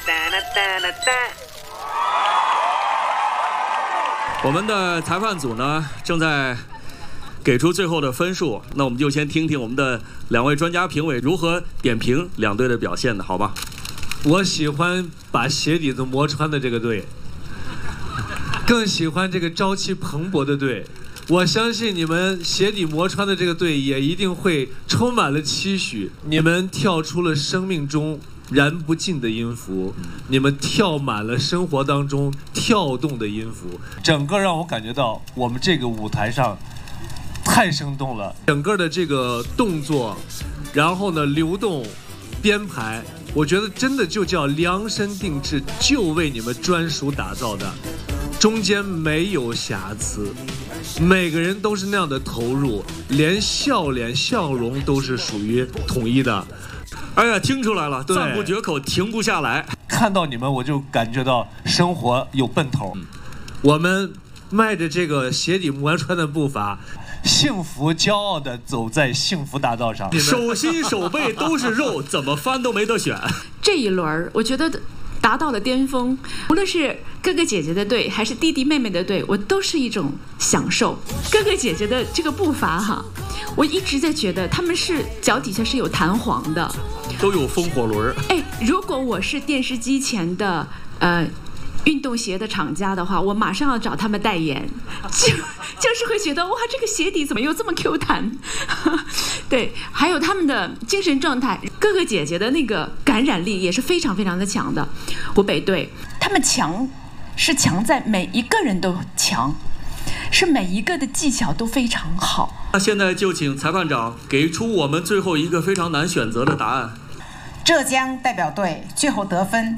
我们的裁判组呢正在给出最后的分数，那我们就先听听我们的2位专家评委如何点评两队的表现的，好吧？ 我喜欢把鞋底子磨穿的这个队，更喜欢这个朝气蓬勃的队。我相信你们鞋底磨穿的这个队也一定会充满了期许。你们跳出了生命中燃不尽的音符，你们跳满了生活当中跳动的音符，整个让我感觉到我们这个舞台上太生动了。整个的这个动作，然后呢流动编排，我觉得真的就叫量身定制，就为你们专属打造的，中间没有瑕疵，每个人都是那样的投入，连笑脸笑容都是属于统一的。 哎呀，听出来了，赞不绝口，停不下来。 看到你们，我就感觉到生活有奔头。我们迈着这个鞋底磨穿的步伐，幸福骄傲地走在幸福大道上。 手心手背都是肉，怎么翻都没得选。 这一轮我觉得达到了巅峰，无论是哥哥姐姐的队还是弟弟妹妹的队，我都是一种享受。哥哥姐姐的这个步伐哈，我一直在觉得他们是脚底下是有弹簧的， 都有风火轮。 哎，如果我是电视机前的运动鞋的厂家的话，我马上要找他们代言，就是会觉得哇，这个鞋底怎么又这么 Q 弹？对，还有他们的精神状态，哥哥姐姐的那个感染力也是非常非常的强的。湖北队，他们强是强在每一个人都强，是每一个的技巧都非常好。 那现在就请裁判长给出我们最后一个非常难选择的答案。 浙江代表队最后得分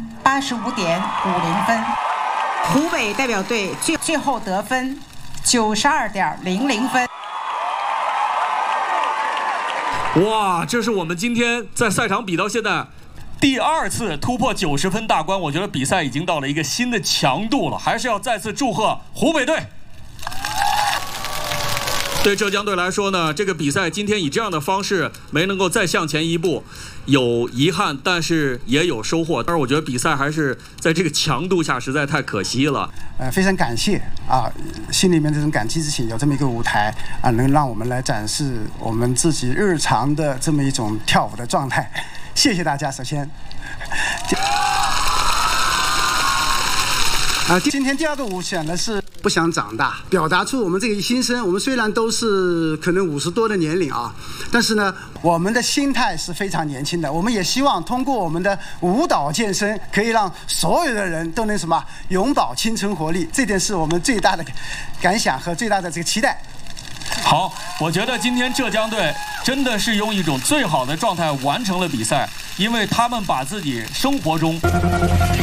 85.50分，湖北代表队最后得分92.00分。 哇，这是我们今天在赛场比到现在第2次突破90分大关，我觉得比赛已经到了一个新的强度了，还是要再次祝贺湖北队。对浙江队来说呢，这个比赛今天以这样的方式没能够再向前一步，有遗憾，但是也有收获。但是我觉得比赛还是在这个强度下实在太可惜了。 非常感谢啊，心里面这种感激之情，有这么一个舞台啊，能让我们来展示我们自己日常的这么一种跳舞的状态。谢谢大家，首先。今天第2个舞选的是不想长大，表达出我们这个心声。我们虽然都是可能50多的年龄啊，但是呢，我们的心态是非常年轻的。我们也希望通过我们的舞蹈健身，可以让所有的人都能永葆青春活力。这点是我们最大的感想和最大的这个期待。 好，我觉得今天浙江队真的是用一种最好的状态完成了比赛，因为他们把自己生活中